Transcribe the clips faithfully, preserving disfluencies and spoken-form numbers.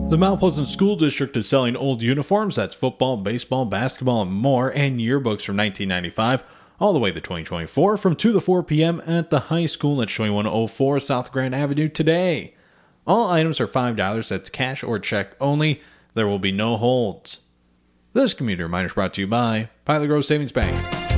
The Mount Pleasant School District is selling old uniforms, that's football, baseball, basketball, and more, and yearbooks from nineteen ninety-five all the way to twenty twenty-four from two to four p.m. at the high school at twenty-one oh four South Grand Avenue today. All items are five dollars, that's cash or check only. There will be no holds. This commuter reminder is brought to you by Pilot Grove Savings Bank.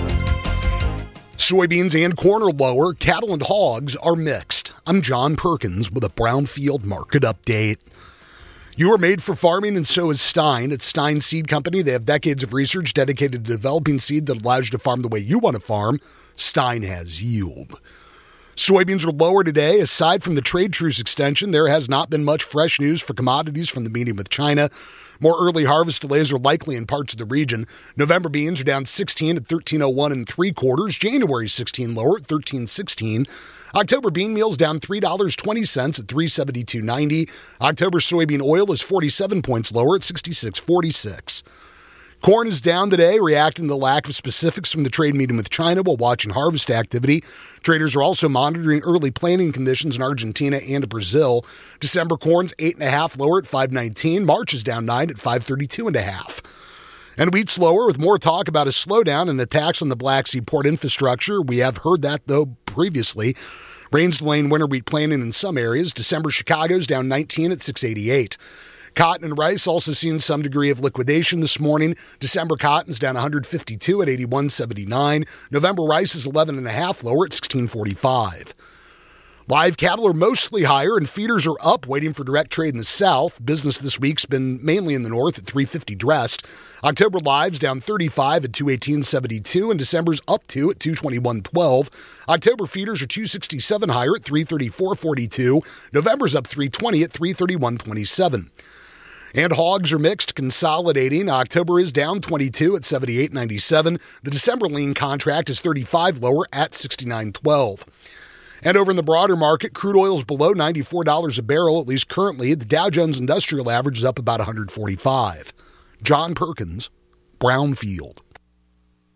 Soybeans and corn are lower. Cattle and hogs are mixed. I'm John Perkins with a Brownfield Market Update. You are made for farming, and so is Stein. At Stein Seed Company, they have decades of research dedicated to developing seed that allows you to farm the way you want to farm. Stein has yield. Soybeans are lower today. Aside from the trade truce extension, there has not been much fresh news for commodities from the meeting with China. More early harvest delays are likely in parts of the region. November beans are down sixteen at thirteen oh one and three quarters. January sixteen lower at thirteen sixteen. October bean meal's down three dollars and twenty cents at three seventy-two ninety. October soybean oil is forty-seven points lower at sixty-six forty-six. Corn is down today, reacting to the lack of specifics from the trade meeting with China while watching harvest activity. Traders are also monitoring early planting conditions in Argentina and Brazil. December corn's eight and a half lower at five nineteen. March is down nine at five thirty-two and a half. And wheat's lower with more talk about a slowdown in the tax on the Black Sea port infrastructure. We have heard that, though, previously. Rains delaying winter wheat planting in some areas. December Chicago's down nineteen at six eighty-eight. Cotton and rice also seeing some degree of liquidation this morning. December cotton's down one fifty-two at eighty-one seventy-nine. November rice is eleven and a half lower at sixteen forty-five. Live cattle are mostly higher and feeders are up, waiting for direct trade in the south. Business this week's been mainly in the north at three fifty dressed. October live's down thirty-five at two eighteen seventy-two, and December's up two at two twenty-one twelve. October feeders are two sixty-seven higher at three thirty-four forty-two. November's up three twenty at three thirty-one twenty-seven. And hogs are mixed, consolidating. October is down twenty-two at seventy-eight ninety-seven. The December lean contract is thirty-five lower at sixty-nine twelve. And over in the broader market, crude oil is below ninety-four dollars a barrel, at least currently. The Dow Jones Industrial Average is up about one forty-five. John Perkins, Brownfield.